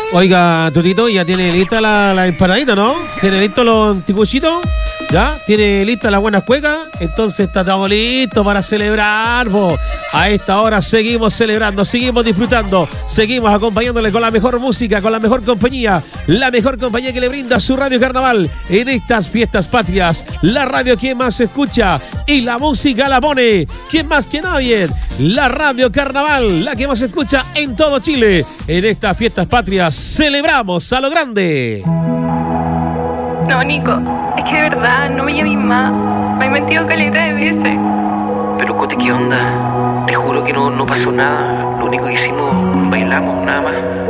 Oiga, Tutito, ¿ya tiene lista la empanadita, no? ¿Tiene listo los anticuchitos? ¿Ya? ¿Tiene lista las buenas cuecas? Entonces estamos listos para celebrar, po. A esta hora seguimos celebrando, seguimos disfrutando, seguimos acompañándole con la mejor música, con la mejor compañía que le brinda su Radio Carnaval en estas fiestas patrias. La radio que más se escucha y la música la pone, ¿quién más que nadie? La Radio Carnaval, la que más se escucha en todo Chile. En estas fiestas patrias celebramos a lo grande. No, Nico, es que de verdad no me llames más. Me he mentido caleta de veces. Pero Cote, ¿qué onda? Te juro que no pasó nada. Lo único que hicimos, bailamos, nada más.